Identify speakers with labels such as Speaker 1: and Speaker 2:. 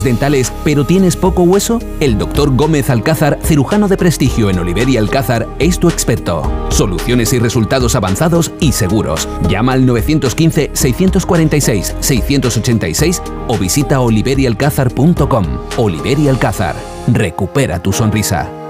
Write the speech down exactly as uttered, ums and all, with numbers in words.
Speaker 1: dentales, pero tienes poco hueso? El doctor Gómez Alcázar, cirujano de prestigio en Oliver y Alcázar, es tu experto. Soluciones y resultados avanzados y seguros. Llama al nueve uno cinco, seis cuatro seis, seis ocho seis o visita oliver y alcázar punto com. Oliver y Alcázar. Recupera tu sonrisa.